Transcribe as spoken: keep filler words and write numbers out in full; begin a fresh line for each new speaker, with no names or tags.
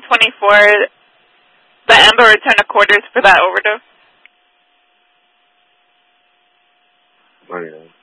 twenty-four, the Amber returned a quarters for that overdose.
ninety-nine.